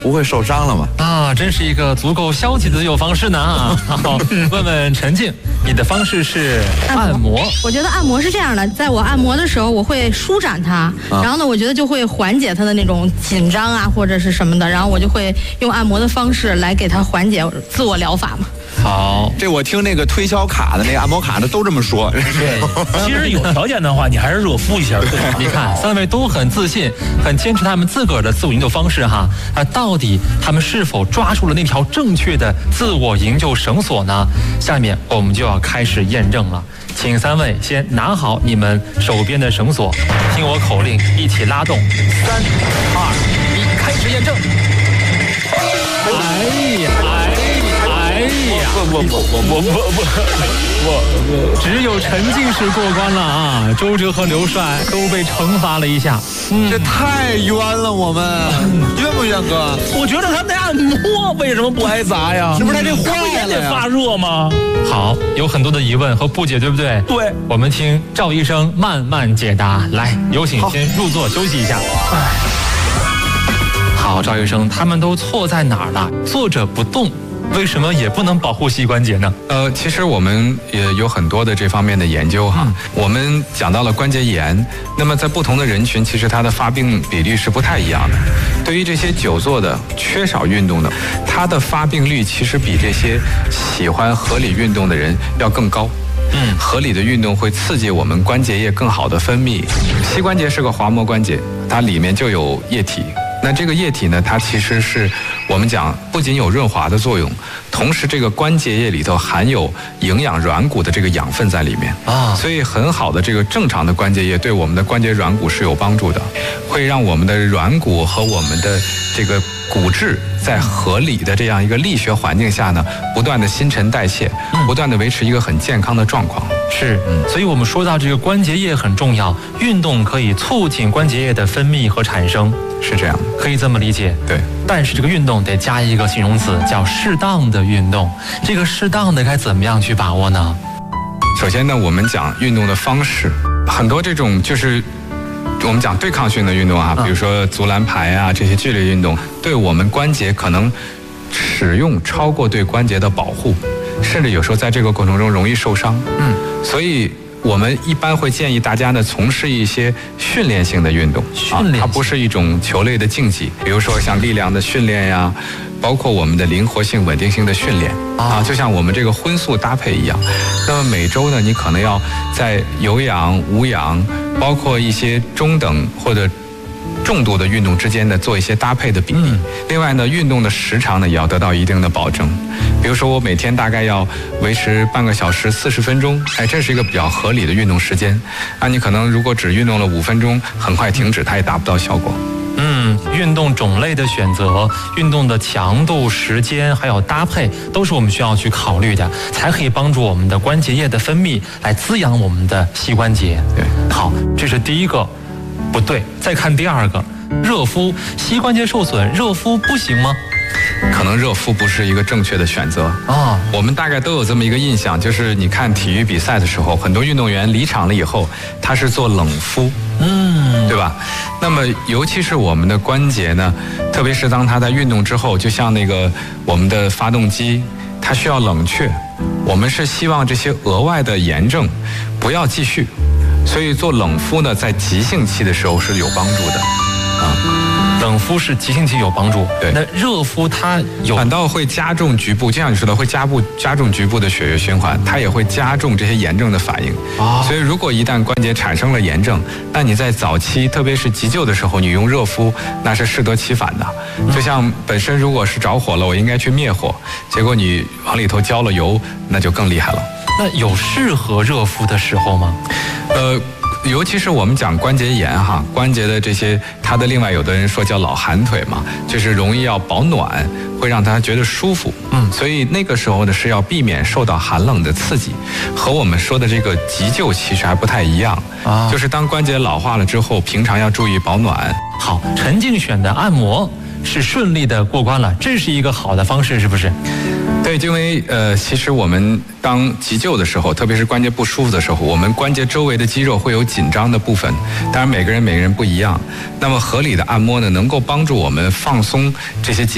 不会受伤了吗？ 啊，真是一个足够消极的自救方式呢啊！好，问问陈静，你的方式是按摩？ 我觉得按摩是这样的，在我按摩的时候，我会舒展它，然后呢，我觉得就会缓解它的那种紧张啊，或者是什么的，然后我就会用按摩的方式来给它缓解自我疗法嘛。 好， 这我听那个推销卡的那个按摩卡的都这么说。 对，其实有条件的话，你还是热敷一下。 你看，三位都很自信，很坚持他们自个儿的自我营救方式哈。到底他们是否抓住了那条正确的自我营救绳索呢？下面我们就要开始验证了。请三位先拿好你们手边的绳索，听我口令，一起拉动。3、2、1，开始验证。只有陈静是过关了啊！周哲和刘帅都被惩罚了一下。 这太冤了，我们冤不冤哥？ 我觉得他那按摩为什么不挨砸呀？ 是不是他这坏了得发热吗？ 好，有很多的疑问和不解，对不对？ 对， 我们听赵医生慢慢解答。来，有请先入座休息一下。好，赵医生，他们都错在哪儿了？坐着不动，为什么也不能保护膝关节呢？ 其实我们也有很多的这方面的研究哈。我们讲到了关节炎，那么在不同的人群，其实它的发病比率是不太一样的。对于这些久坐的、缺少运动的，它的发病率其实比这些喜欢合理运动的人要更高。合理的运动会刺激我们关节液更好的分泌。膝关节是个滑膜关节，它里面就有液体。那这个液体呢，它其实是我们讲不仅有润滑的作用，同时这个关节液里头含有营养软骨的这个养分在里面啊，所以很好的这个正常的关节液对我们的关节软骨是有帮助的，会让我们的软骨和我们的这个骨质在合理的这样一个力学环境下呢，不断的新陈代谢，不断的维持一个很健康的状况。 是，所以我们说到这个关节液很重要，运动可以促进关节液的分泌和产生， 是这样， 可以这么理解。 对， 但是这个运动得加一个形容词，叫适当的运动。这个适当的该怎么样去把握呢？ 首先呢，我们讲运动的方式，很多这种就是我们讲对抗性的运动啊，比如说足篮排啊这些剧烈运动，对我们关节可能使用超过对关节的保护，甚至有时候在这个过程中容易受伤。所以我们一般会建议大家呢从事一些训练性的运动，它不是一种球类的竞技，比如说像力量的训练呀，包括我们的灵活性、稳定性的训练啊，就像我们这个荤素搭配一样。那么每周呢，你可能要在有氧、无氧，包括一些中等或者重度的运动之间呢做一些搭配的比例。另外呢，运动的时长呢也要得到一定的保证。比如说我每天大概要维持半个小时40分钟，这是一个比较合理的运动时间。你可能如果只运动了5分钟，很快停止，它也达不到效果。 运动种类的选择、运动的强度、时间还有搭配，都是我们需要去考虑的，才可以帮助我们的关节液的分泌，来滋养我们的膝关节。 对， 好，这是第一个不对。再看第二个，热敷，膝关节受损，热敷不行吗？ 可能热敷不是一个正确的选择啊。我们大概都有这么一个印象，就是你看体育比赛的时候，很多运动员离场了以后，他是做冷敷，对吧？那么尤其是我们的关节呢，特别是当他在运动之后，就像那个我们的发动机，它需要冷却，我们是希望这些额外的炎症不要继续，所以做冷敷呢，在急性期的时候是有帮助的啊。 冷敷是急性期有帮助， 对。 那热敷它反倒会加重局部，就像你说的，会加重局部的血液循环，它也会加重这些炎症的反应。所以如果一旦关节产生了炎症，那你在早期，特别是急救的时候，你用热敷，那是适得其反的。就像本身如果是着火了，我应该去灭火，结果你往里头浇了油，那就更厉害了。 那有适合热敷的时候吗？ 尤其是我们讲关节炎哈，关节的这些，它的另外有的人说叫老寒腿嘛，就是容易要保暖，会让他觉得舒服。所以那个时候呢是要避免受到寒冷的刺激，和我们说的这个急救其实还不太一样啊。就是当关节老化了之后，平常要注意保暖。 好，陈静选的按摩是顺利的过关了，这是一个好的方式，是不是？ 对，因为其实我们当急救的时候，特别是关节不舒服的时候，我们关节周围的肌肉会有紧张的部分，当然每个人不一样。那么合理的按摩呢，能够帮助我们放松这些紧